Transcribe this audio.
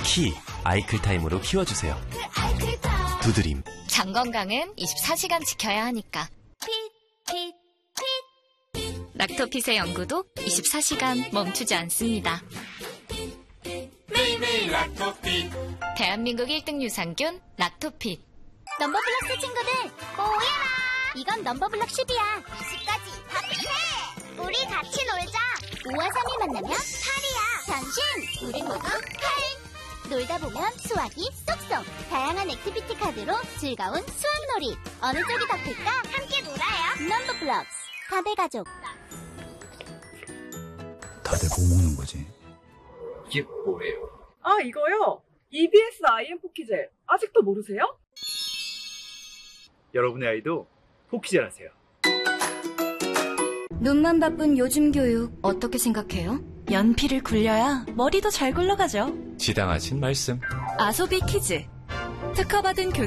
키 아이클타임으로 키워주세요. 두드림. 장 건강은 24시간 지켜야 하니까. 락토핏의 연구도 24시간 멈추지 않습니다. 매일매일 락토핏. 대한민국 1등 유산균 락토핏. 넘버블럭스 친구들 모여라. 이건 넘버블럭 10이야. 20까지 합해. 우리 같이 놀자. 5와 3이 만나면 8이야. 변신. 우리 모두 8. 놀다 보면 수학이 쏙쏙. 다양한 액티비티 카드로 즐거운 수학놀이. 어느 쪽이 더 클까? 함께 놀아요. 넘버블럭스. 탑의 가족. 다들 뭐 먹는 거지? 이게 뭐예요? 아, 이거요? EBS IM 포키젤. 아직도 모르세요? 여러분의 아이도 포키젤 하세요. 눈만 바쁜 요즘 교육 어떻게 생각해요? 연필을 굴려야 머리도 잘 굴러가죠. 지당하신 말씀. 아소비 키즈. 특허받은 교사